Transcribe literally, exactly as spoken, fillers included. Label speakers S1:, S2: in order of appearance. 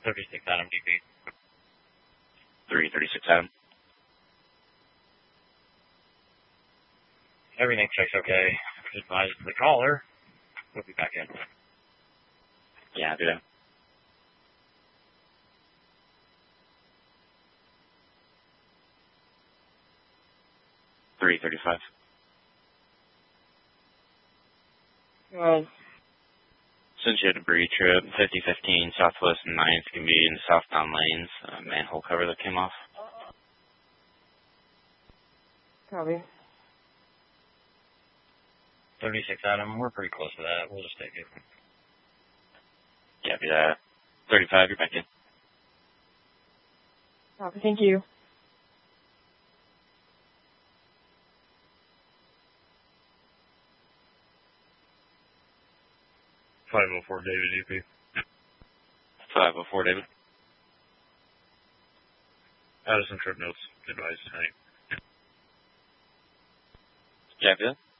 S1: thirty-six Adam, D P.
S2: three thirty-six Adam.
S1: Everything checks okay. Advise the caller. We'll be back in.
S2: Yeah, do that. three thirty-five.
S1: Well,
S2: Since you had a breach trip, fifty fifteen Southwest ninth can be in southbound lanes. Uh, manhole cover that came off.
S1: Copy. thirty-six Adam, we're pretty close to that. We'll just take it.
S2: Yeah, be that. thirty-five, you're back in.
S1: Copy, thank you. five oh four David, D P.
S2: five oh four David.
S1: Addison trip notes. Advice, honey.
S2: Yeah, be that.